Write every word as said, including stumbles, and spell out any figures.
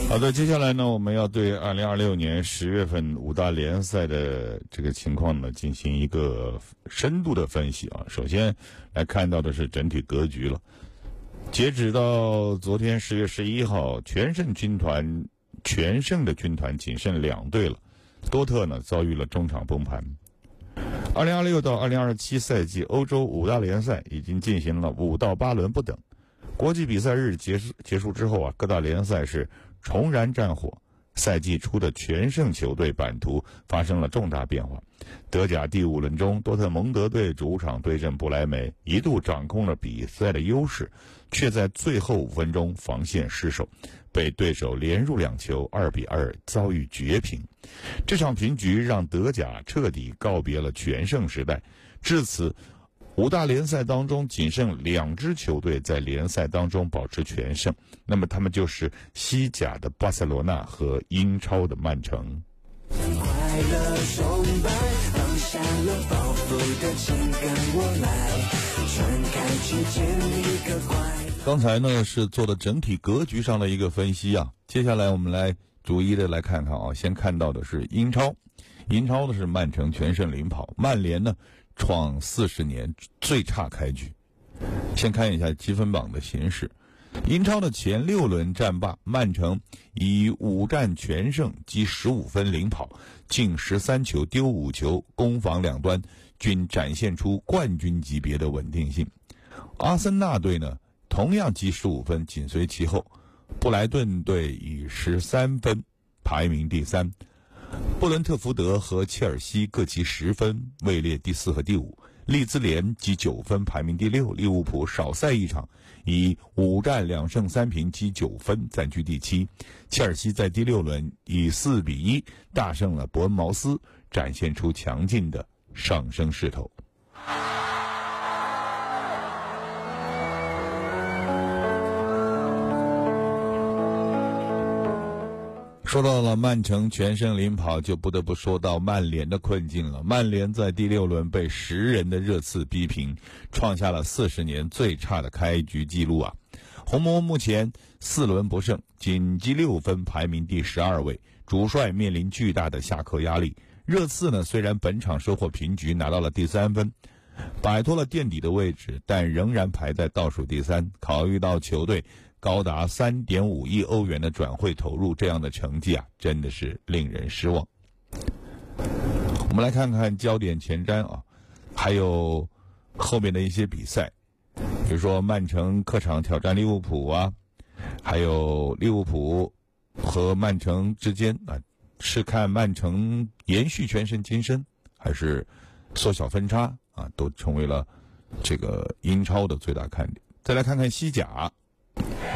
好的，接下来呢，我们要对二零二六年十月份五大联赛的这个情况呢进行一个深度的分析啊。首先来看到的是整体格局了。截止到昨天十月十一号，全胜军团全胜的军团仅剩两队了，多特呢遭遇了中场崩盘。二零二六到二零二七赛季欧洲五大联赛已经进行了五到八轮不等。国际比赛日结束结束之后啊，各大联赛是重燃战火，赛季初的全胜球队版图发生了重大变化。德甲第五轮中，多特蒙德队主场对阵不莱梅，一度掌控了比赛的优势，却在最后五分钟防线失守，被对手连入两球，二比二遭遇绝平。这场平局让德甲彻底告别了全胜时代，至此五大联赛当中仅剩两支球队在联赛当中保持全胜，那么他们就是西甲的巴塞罗那和英超的曼城。 快乐崇拜，放下了包袱的请跟我来，传开去见一个快乐。 刚才呢是做的整体格局上的一个分析啊，接下来我们来逐一的来看看啊。先看到的是英超，英超的是曼城全胜领跑，曼联呢创四十年最差开局。先看一下积分榜的形势。英超的前六轮战罢，曼城以五战全胜积十五分领跑，进十三球丢五球，攻防两端均展现出冠军级别的稳定性。阿森纳队呢同样积十五分，紧随其后。布莱顿队以十三分排名第三，布伦特福德和切尔西各积十分，位列第四和第五。利兹联积九分排名第六，利物浦少赛一场，以五战两胜三平积九分暂居第七。切尔西在第六轮以四比一大胜了伯恩茅斯，展现出强劲的上升势头。说到了曼城全胜领跑，就不得不说到曼联的困境了。曼联在第六轮被十人的热刺逼平，创下了四十年最差的开局记录啊！红魔目前四轮不胜，仅积六分，排名第十二位，主帅面临巨大的下课压力。热刺呢，虽然本场收获平局，拿到了第三分，摆脱了垫底的位置，但仍然排在倒数第三。考虑到球队高达 三点五亿欧元的转会投入，这样的成绩啊，真的是令人失望。我们来看看焦点前瞻啊，还有后面的一些比赛，比如说曼城客场挑战利物浦啊，还有利物浦和曼城之间啊，是看曼城延续全胜今生，还是缩小分差啊，都成为了这个英超的最大看点。再来看看西甲，